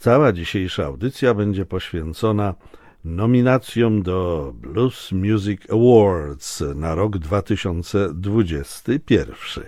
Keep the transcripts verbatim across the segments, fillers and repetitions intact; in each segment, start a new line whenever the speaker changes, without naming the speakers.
Cała dzisiejsza audycja będzie poświęcona nominacjom do Blues Music Awards na rok dwa tysiące dwudziesty pierwszy.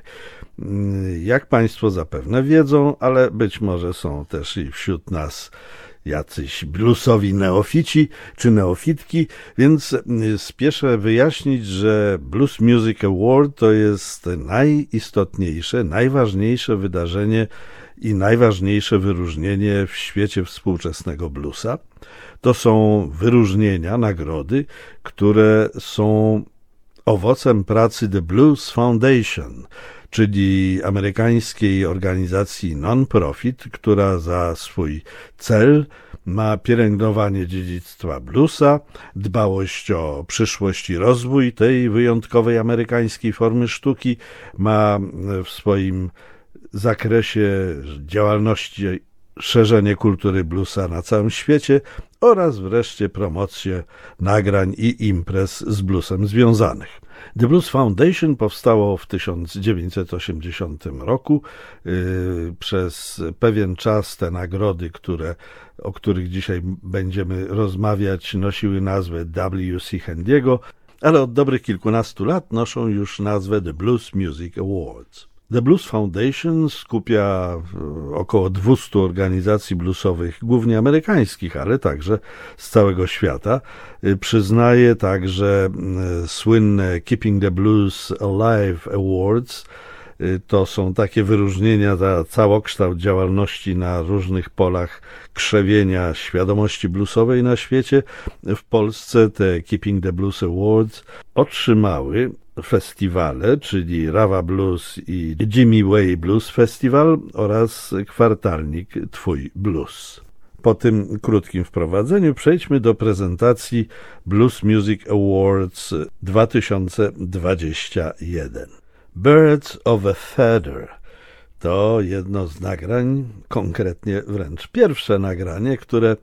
Jak Państwo zapewne wiedzą, ale być może są też i wśród nas jacyś bluesowi neofici czy neofitki, więc spieszę wyjaśnić, że Blues Music Award to jest najistotniejsze, najważniejsze wydarzenie i najważniejsze wyróżnienie w świecie współczesnego bluesa. To są wyróżnienia, nagrody, które są owocem pracy The Blues Foundation, czyli amerykańskiej organizacji non-profit, która za swój cel ma pielęgnowanie dziedzictwa bluesa, dbałość o przyszłość i rozwój tej wyjątkowej amerykańskiej formy sztuki, ma w swoim zakresie działalności szerzenie kultury bluesa na całym świecie oraz wreszcie promocję nagrań i imprez z bluesem związanych. The Blues Foundation powstało w tysiąc dziewięćset osiemdziesiątym roku. Yy, przez pewien czas te nagrody, które, o których dzisiaj będziemy rozmawiać, nosiły nazwę W C Handiego, ale od dobrych kilkunastu lat noszą już nazwę The Blues Music Awards. The Blues Foundation skupia około dwieście organizacji bluesowych, głównie amerykańskich, ale także z całego świata. Przyznaje także słynne Keeping the Blues Alive Awards. To są takie wyróżnienia za całokształt działalności na różnych polach krzewienia świadomości bluesowej na świecie. W Polsce te Keeping the Blues Awards otrzymały festiwale, czyli Rawa Blues i Jimmy Way Blues Festival oraz kwartalnik Twój Blues. Po tym krótkim wprowadzeniu przejdźmy do prezentacji Blues Music Awards dwa tysiące dwudziesty pierwszy. Birds of a Feather to jedno z nagrań, konkretnie wręcz pierwsze nagranie, które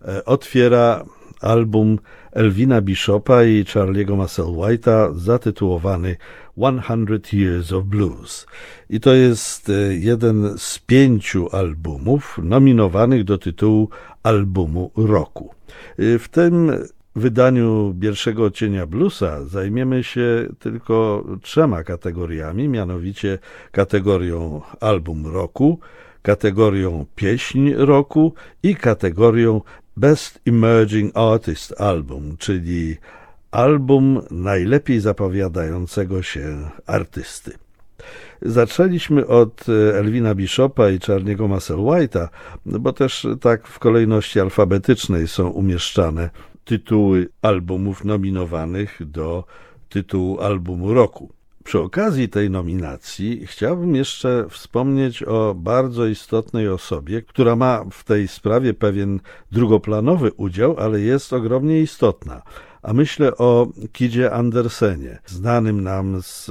otwiera album Elvina Bishopa i Charlie'ego Musselwhite'a zatytułowany hundred Years of Blues. I to jest jeden z pięciu albumów nominowanych do tytułu albumu roku. W tym wydaniu pierwszego odcienia bluesa zajmiemy się tylko trzema kategoriami, mianowicie kategorią album roku, kategorią pieśń roku i kategorią Best Emerging Artist Album, czyli album najlepiej zapowiadającego się artysty. Zaczęliśmy od Elvina Bishopa i Charlie'ego Musselwhite'a, bo też tak w kolejności alfabetycznej są umieszczane tytuły albumów nominowanych do tytułu albumu roku. Przy okazji tej nominacji chciałbym jeszcze wspomnieć o bardzo istotnej osobie, która ma w tej sprawie pewien drugoplanowy udział, ale jest ogromnie istotna. A myślę o Kidzie Andersenie, znanym nam z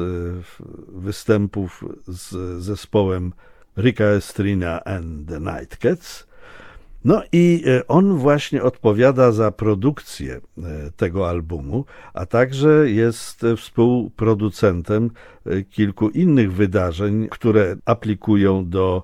występów z zespołem Ricka Estrina and the Nightcats. No i on właśnie odpowiada za produkcję tego albumu, a także jest współproducentem kilku innych wydarzeń, które aplikują do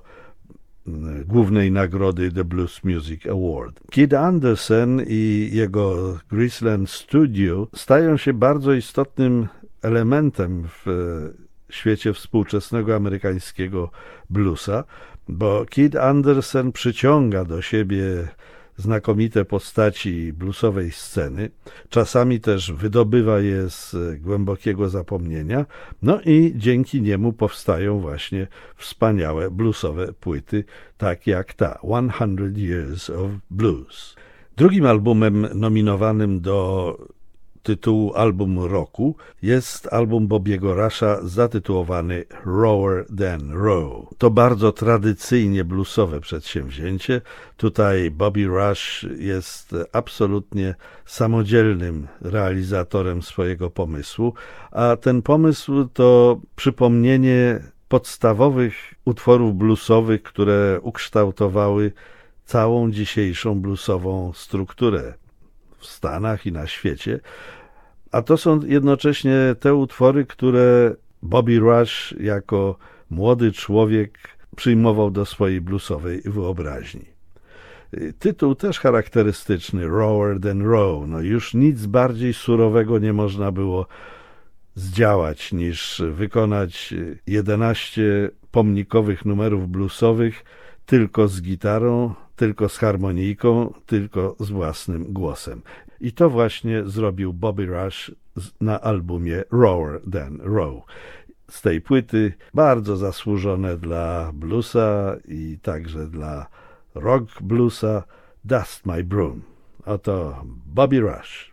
głównej nagrody The Blues Music Award. Kid Andersen i jego Graceland Studio stają się bardzo istotnym elementem w świecie współczesnego amerykańskiego bluesa, bo Kid Andersen przyciąga do siebie znakomite postaci bluesowej sceny, czasami też wydobywa je z głębokiego zapomnienia, no i dzięki niemu powstają właśnie wspaniałe bluesowe płyty, tak jak ta hundred Years of Blues. Drugim albumem nominowanym do tytułu album roku jest album Bobbiego Rusha zatytułowany Rower Than Row. To bardzo tradycyjnie bluesowe przedsięwzięcie. Tutaj Bobby Rush jest absolutnie samodzielnym realizatorem swojego pomysłu, a ten pomysł to przypomnienie podstawowych utworów bluesowych, które ukształtowały całą dzisiejszą bluesową strukturę w Stanach i na świecie, a to są jednocześnie te utwory, które Bobby Rush jako młody człowiek przyjmował do swojej bluesowej wyobraźni. Tytuł też charakterystyczny, Rower Than Row. No już nic bardziej surowego nie można było zdziałać niż wykonać jedenaście pomnikowych numerów bluesowych tylko z gitarą, tylko z harmonijką, tylko z własnym głosem. I to właśnie zrobił Bobby Rush na albumie Rower Than Row. Z tej płyty bardzo zasłużone dla bluesa i także dla rock bluesa Dust My Broom. Oto Bobby Rush.